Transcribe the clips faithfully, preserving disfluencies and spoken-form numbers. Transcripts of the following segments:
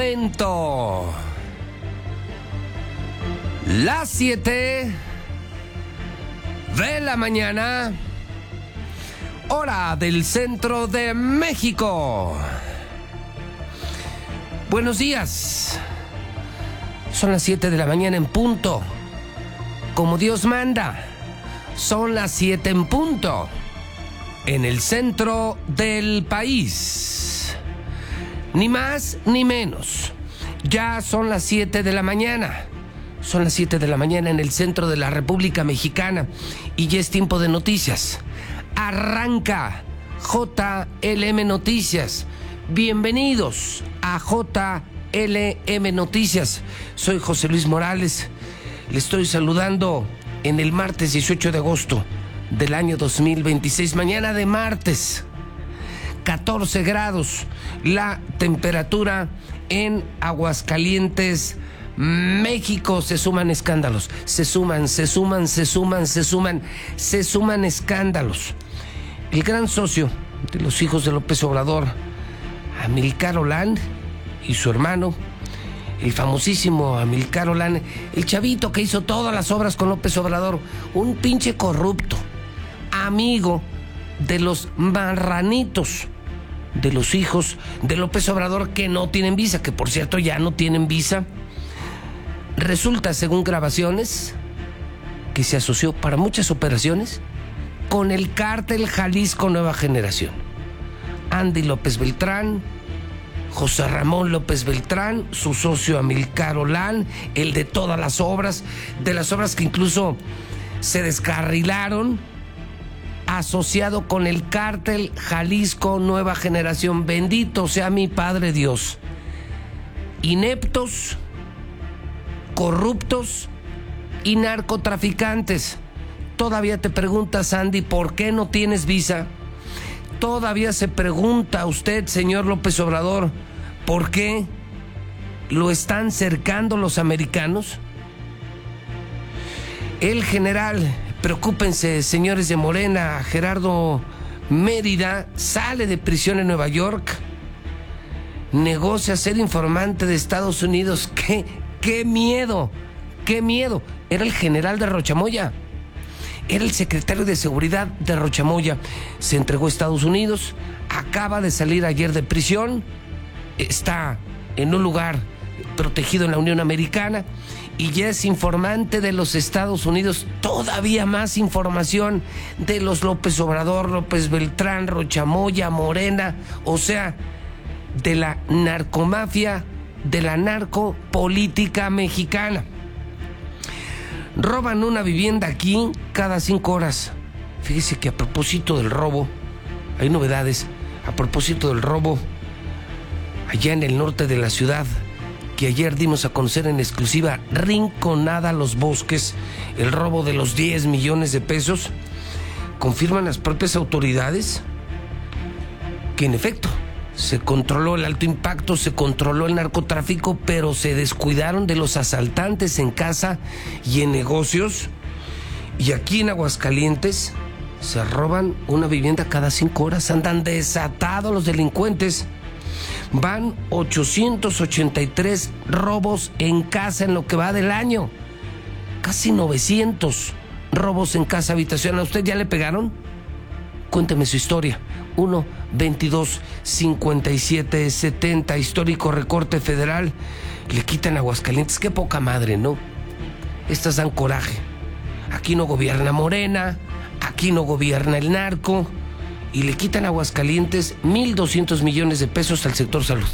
momento. Las siete de la mañana, hora del centro de México. Buenos días. Son las siete de la mañana en punto. Como Dios manda. Son las siete en punto. En el centro del país. Ni más ni menos. Ya son las siete de la mañana. Son las siete de la mañana en el centro de la República Mexicana. Y ya es tiempo de noticias. Arranca J L M Noticias. Bienvenidos a J L M Noticias. Soy José Luis Morales. Le estoy saludando en el martes dieciocho de agosto del año dos mil veintiséis. Mañana de martes. catorce grados. La temperatura en Aguascalientes, México. Se suman escándalos. Se suman, se suman, se suman, se suman, se suman escándalos. El gran socio de los hijos de López Obrador, Amílcar Olán, y su hermano, el famosísimo Amílcar Olán, el chavito que hizo todas las obras con López Obrador, un pinche corrupto, amigo de los marranitos de los hijos de López Obrador que no tienen visa, que por cierto ya no tienen visa. Resulta, según grabaciones, que se asoció para muchas operaciones con el cártel Jalisco Nueva Generación. Andy López Beltrán, José Ramón López Beltrán, su socio Amílcar Olán, el de todas las obras, de las obras que incluso se descarrilaron, asociado con el cártel Jalisco Nueva Generación. Bendito sea mi Padre Dios. Ineptos, corruptos y narcotraficantes. Todavía te preguntas, Andy, ¿por qué no tienes visa? Todavía se pregunta usted, señor López Obrador, ¿por qué lo están cercando los americanos? El general, preocúpense, señores de Morena, Gerardo Mérida, sale de prisión en Nueva York, negocia ser informante de Estados Unidos. ¡Qué, qué miedo! ¡Qué miedo! Era el general de Rochamoya. Era el secretario de Seguridad de Rochamoya. Se entregó a Estados Unidos, acaba de salir ayer de prisión, está en un lugar protegido en la Unión Americana y ya es informante de los Estados Unidos. Todavía más información de los López Obrador, López Beltrán, Rochamoya, Morena, o sea, de la narcomafia, de la narcopolítica mexicana. Roban una vivienda aquí cada cinco horas. Fíjese que a propósito del robo, hay novedades. A propósito del robo, allá en el norte de la ciudad, que ayer dimos a conocer en exclusiva, Rinconada Los Bosques, el robo de los diez millones de pesos, confirman las propias autoridades que en efecto se controló el alto impacto, se controló el narcotráfico, pero se descuidaron de los asaltantes en casa y en negocios. Y aquí en Aguascalientes se roban una vivienda cada cinco horas. Andan desatados los delincuentes. Van ochocientos ochenta y tres robos en casa en lo que va del año. Casi novecientos robos en casa habitación. ¿A usted ya le pegaron? Cuénteme su historia. uno veintidós cincuenta y siete setenta, histórico recorte federal. Le quitan Aguascalientes. Qué poca madre, ¿no? Estas dan coraje. Aquí no gobierna Morena, aquí no gobierna el narco, y le quitan Aguascalientes mil doscientos millones de pesos al sector salud.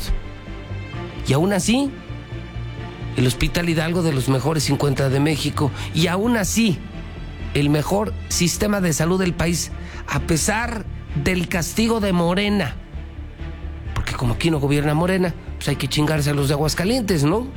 Y aún así, el Hospital Hidalgo, de los mejores cincuenta de México, y aún así, el mejor sistema de salud del país, a pesar del castigo de Morena, porque como aquí no gobierna Morena, pues hay que chingarse a los de Aguascalientes, ¿no?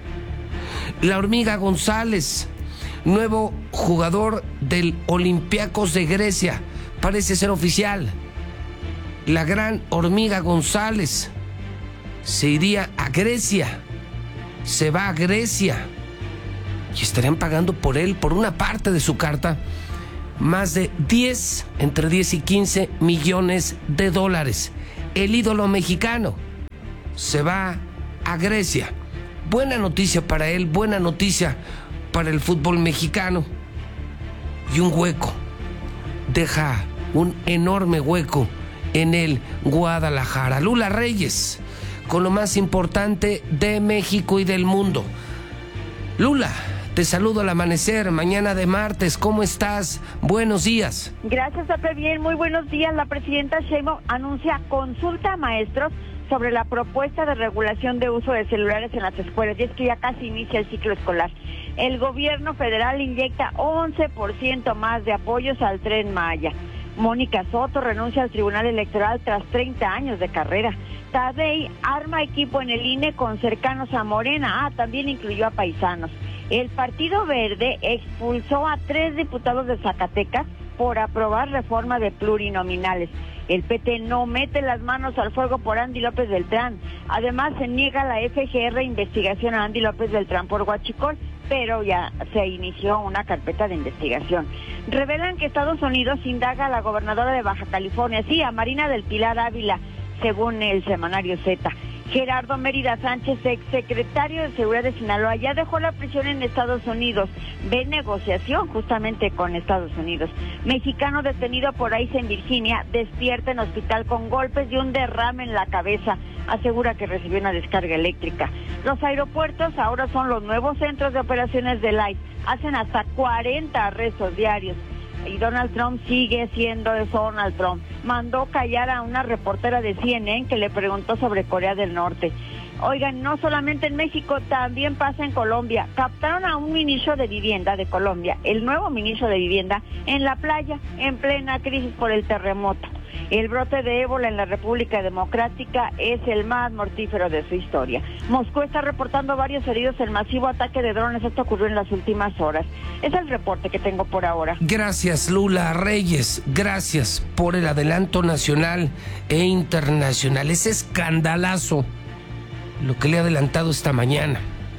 La Hormiga González, nuevo jugador del Olympiacos de Grecia, parece ser oficial. La gran Hormiga González se iría a Grecia, se va a Grecia, y estarían pagando por él, por una parte de su carta, más de diez, entre diez y quince millones de dólares. El ídolo mexicano se va a Grecia. Buena noticia para él, buena noticia para el fútbol mexicano. Y un hueco, deja un enorme hueco en el Guadalajara. Lula Reyes, con lo más importante de México y del mundo. Lula, te saludo al amanecer, mañana de martes, ¿cómo estás? Buenos días. Gracias, Pepe, bien, muy buenos días. La presidenta Sheinbaum anuncia consulta a maestros sobre la propuesta de regulación de uso de celulares en las escuelas, y es que ya casi inicia el ciclo escolar. El gobierno federal inyecta once por ciento más de apoyos al Tren Maya. Mónica Soto renuncia al Tribunal Electoral tras treinta años de carrera. Tadei arma equipo en el I N E con cercanos a Morena. Ah, también incluyó a paisanos. El Partido Verde expulsó a tres diputados de Zacatecas por aprobar reforma de plurinominales. El P T no mete las manos al fuego por Andy López Beltrán. Además, se niega la F G R investigación a Andy López Beltrán por huachicol, pero ya se inició una carpeta de investigación. Revelan que Estados Unidos indaga a la gobernadora de Baja California, sí, a Marina del Pilar Ávila, según el semanario Z. Gerardo Mérida Sánchez, exsecretario de Seguridad de Sinaloa, ya dejó la prisión en Estados Unidos. Ve negociación justamente con Estados Unidos. Mexicano detenido por ICE en Virginia, despierta en hospital con golpes y un derrame en la cabeza. Asegura que recibió una descarga eléctrica. Los aeropuertos ahora son los nuevos centros de operaciones del I C E. Hacen hasta cuarenta arrestos diarios. Y Donald Trump sigue siendo eso, Donald Trump. Mandó callar a una reportera de C N N que le preguntó sobre Corea del Norte. Oigan, no solamente en México, también pasa en Colombia. Captaron a un ministro de Vivienda de Colombia, el nuevo ministro de Vivienda, en la playa, en plena crisis por el terremoto. El brote de ébola en la República Democrática es el más mortífero de su historia. Moscú está reportando varios heridos en masivo ataque de drones. Esto ocurrió en las últimas horas. Es el reporte que tengo por ahora. Gracias, Lula Reyes. Gracias por el adelanto nacional e internacional. Ese escandalazo, lo que le he adelantado esta mañana.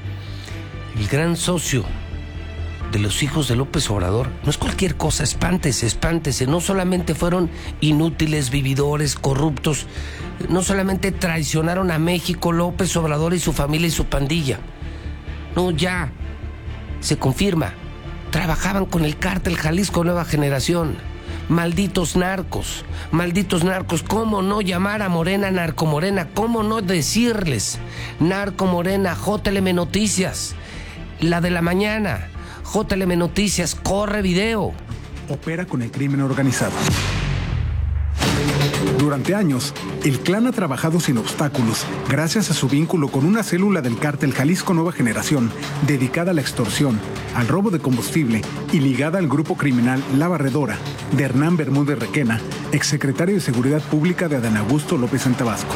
El gran socio de los hijos de López Obrador no es cualquier cosa. Espántese, espántese. No solamente fueron inútiles, vividores, corruptos, no solamente traicionaron a México López Obrador y su familia y su pandilla. No, ya se confirma, trabajaban con el cártel Jalisco Nueva Generación. Malditos narcos, malditos narcos. ¿Cómo no llamar a Morena narcomorena? ¿Cómo no decirles narcomorena? J L M Noticias, la de la mañana. J L M Noticias, corre video. Opera con el crimen organizado. Durante años, el clan ha trabajado sin obstáculos gracias a su vínculo con una célula del cártel Jalisco Nueva Generación dedicada a la extorsión, al robo de combustible y ligada al grupo criminal La Barredora de Hernán Bermúdez Requena, exsecretario de Seguridad Pública de Adán Augusto López Santabasco.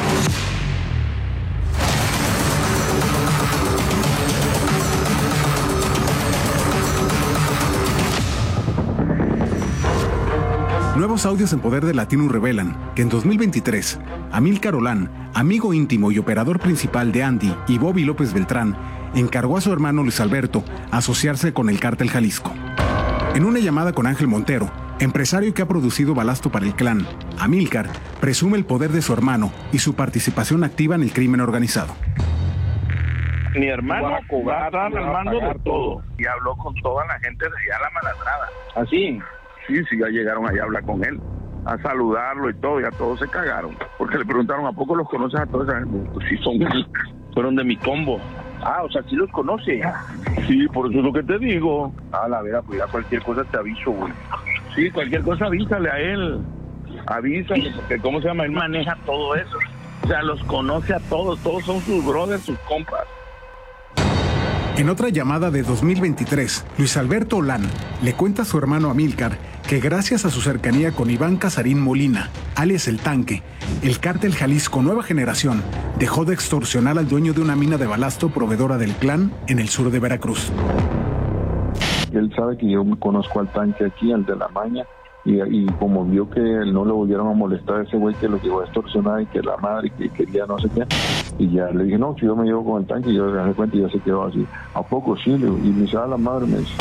Nuevos audios en poder de Latino revelan que en dos mil veintitrés, Amílcar Olán, amigo íntimo y operador principal de Andy y Bobby López Beltrán, encargó a su hermano Luis Alberto asociarse con el cártel Jalisco. En una llamada con Ángel Montero, empresario que ha producido balasto para el clan, Amílcar presume el poder de su hermano y su participación activa en el crimen organizado. Mi hermano va a estar al mando de todo. Y habló con toda la gente de allá la Maladrada. ¿Así? Sí, sí, ya llegaron allá a hablar con él, a saludarlo y todo, ya todos se cagaron. Porque le preguntaron, ¿a poco los conoces a todos? Pues sí, son, fueron de mi combo. Ah, o sea, ¿sí los conoce? Sí, por eso es lo que te digo. Ah, la vera, pues ya cualquier cosa te aviso, güey. Sí, cualquier cosa avísale a él. Avísale, porque ¿cómo se llama? Él maneja todo eso. O sea, los conoce a todos, todos son sus brothers, sus compas. En otra llamada de dos mil veintitrés, Luis Alberto Olán le cuenta a su hermano Amílcar que gracias a su cercanía con Iván Casarín Molina, alias El Tanque, el cártel Jalisco Nueva Generación dejó de extorsionar al dueño de una mina de balasto proveedora del clan en el sur de Veracruz. Él sabe que yo me conozco al Tanque aquí, al de la maña, y, y como vio que no le volvieron a molestar a ese güey que lo llegó a extorsionar y que la madre que quería no sé qué, y ya le dije, no, si yo me llevo con el Tanque, y yo le dejé cuenta y ya se quedó así. ¿A poco sí? Y me dice, ah, la madre me dice.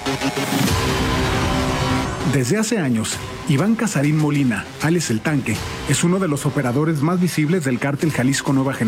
Desde hace años, Iván Casarín Molina, alias El Tanque, es uno de los operadores más visibles del cártel Jalisco Nueva Generación.